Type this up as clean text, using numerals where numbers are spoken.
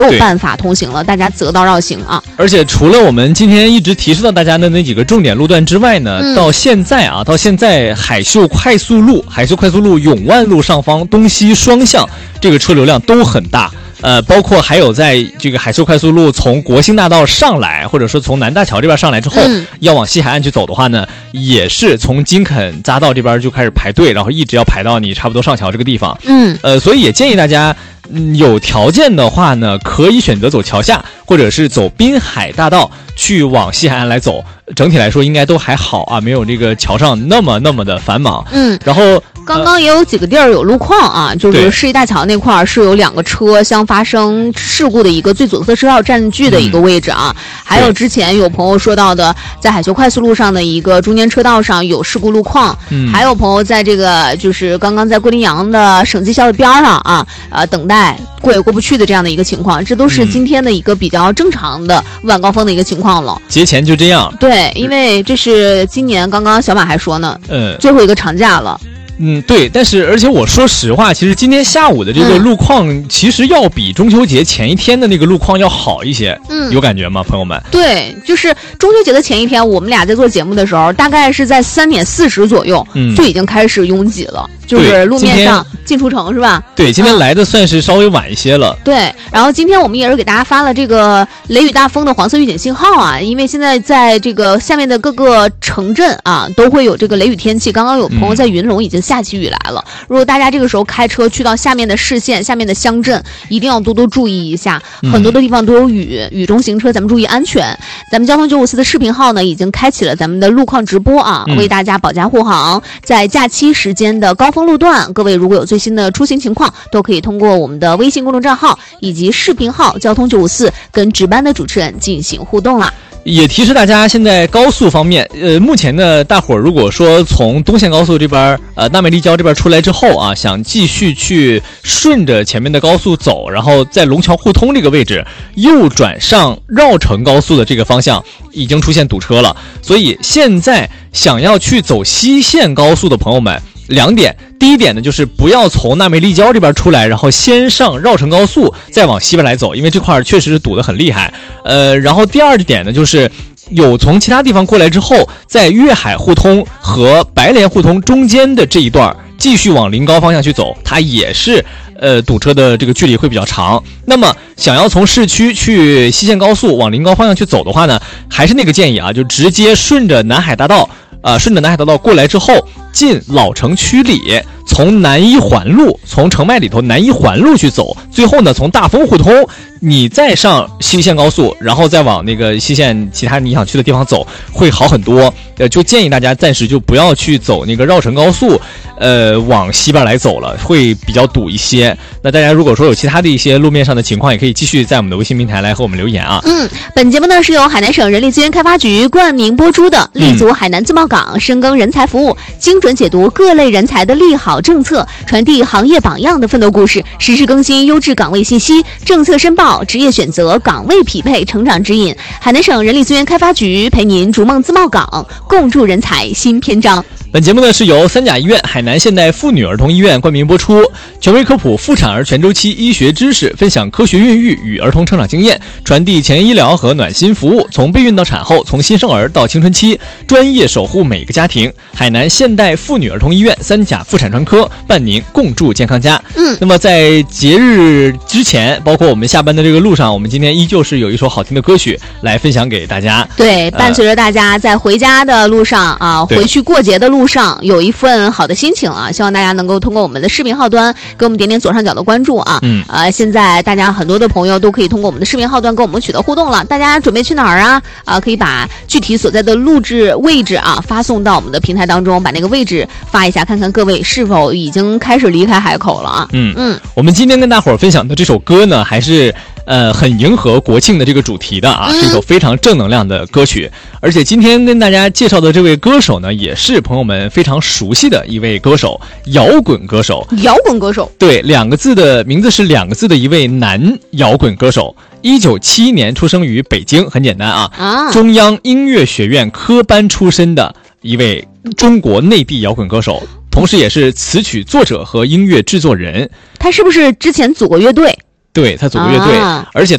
有办法通行了，大家择道绕行啊。 而且除了我们今天一直提示到大家的那几个重点路段之外呢，到现在海秀快速路永万路上方东西双向这个车流量都很大。包括还有在这个海秀快速路从国兴大道上来，或者说从南大桥这边上来之后，要往西海岸去走的话呢，也是从金肯匝道这边就开始排队，然后一直要排到你差不多上桥这个地方。所以也建议大家有条件的话呢，可以选择走桥下，或者是走滨海大道去往西海岸来走。整体来说应该都还好啊，没有这个桥上那么的繁忙。然后刚刚也有几个地儿有路况啊，就是世纪大桥那块是有2个车厢发生事故的一个最左侧车道占据的一个位置啊。还有之前有朋友说到的，在海秀快速路上的一个中间车道上有事故路况。还有朋友在这个就是刚刚在桂林洋的省技校的边上啊，等待过也过不去的这样的一个情况，这都是今天的一个比较正常的晚高峰的一个情况了。 节前就这样。 对，因为这是今年刚刚小马还说呢，最后一个长假了。 对，但是而且我说实话，其实今天下午的这个路况其实要比中秋节前一天的那个路况要好一些。有感觉吗，朋友们？ 对，就是中秋节的前一天，我们俩在做节目的时候，大概是在3点40左右，就已经开始拥挤了，就是路面上进出城是吧？ 对，今天来的算是稍微晚一些了。 对，然后今天我们也是给大家发了这个雷雨大风的黄色预警信号啊，因为现在在这个下面的各个城镇啊都会有这个雷雨天气。刚刚有朋友在云龙已经下起雨来了，如果大家这个时候开车去到下面的市县、下面的乡镇，一定要多多注意一下，很多的地方都有雨，雨中行车咱们注意安全。咱们交通954的视频号呢已经开启了咱们的路况直播啊，为大家保驾护航。在假期时间的高峰路段，各位如果有最新的出行情况，都可以通过我们的微信公众账号以及视频号交通954跟值班的主持人进行互动了。 也提示大家，现在高速方面，目前呢，大伙儿如果说从东线高速这边，纳美立交这边出来之后啊，想继续去顺着前面的高速走，然后在龙桥互通这个位置右转上绕城高速的这个方向已经出现堵车了，所以现在想要去走西线高速的朋友们，2点，第一点呢，就是不要从纳美立交这边出来，然后先上绕城高速，再往西边来走，因为这块确实是堵得很厉害。然后第二点呢，就是有从其他地方过来之后，在粤海互通和白莲互通中间的这一段继续往临高方向去走，它也是堵车的这个距离会比较长。那么想要从市区去西线高速往临高方向去走的话呢，还是那个建议啊，就直接顺着南海大道过来之后，进老城区里，从南一环路，从城脉里头南一环路去走，最后呢从大丰互通，你再上西线高速，然后再往那个西线其他你想去的地方走，会好很多。就建议大家暂时就不要去走那个绕城高速，往西边来走了，会比较堵一些。那大家如果说有其他的一些路面上的情况，也可以继续在我们的微信平台来和我们留言啊。 本节目呢是由海南省人力资源开发局冠名播出的，立足海南自贸港，深耕人才服务，精准解读各类人才的利好政策，传递行业榜样的奋斗故事，实时更新优质岗位信息，政策申报，职业选择，岗位匹配，成长指引。海南省人力资源开发局陪您逐梦自贸港，共筑人才新篇章。 本节目呢是由三甲医院海南现代妇女儿童医院冠名播出，权威科普妇产儿全周期医学知识，分享科学孕育与儿童成长经验，传递前沿医疗和暖心服务，从备孕到产后，从新生儿到青春期，专业守护每个家庭。海南现代妇女儿童医院三甲妇产专科伴您共筑健康家。那么在节日之前，包括我们下班的这个路上，我们今天依旧是有一首好听的歌曲来分享给大家。 对，伴随着大家在回家的路上啊，回去过节的路上有一份好的心情啊，希望大家能够通过我们的视频号端给我们点点左上角的关注啊。现在大家很多的朋友都可以通过我们的视频号端跟我们取得互动了。大家准备去哪儿啊？可以把具体所在的录制位置啊发送到我们的平台当中，把那个位置发一下，看看各位是否已经开始离开海口了啊。 我们今天跟大伙儿分享的这首歌呢，还是很迎合国庆的这个主题的啊，是一首非常正能量的歌曲。而且今天跟大家介绍的这位歌手呢，也是朋友们非常熟悉的一位歌手，摇滚歌手。 摇滚歌手， 对，名字是2个字的一位男摇滚歌手。1971年出生于北京，很简单啊，中央音乐学院科班出身的一位中国内地摇滚歌手，同时也是词曲作者和音乐制作人。 他是不是之前组过乐队？ 对，他组过乐队，而且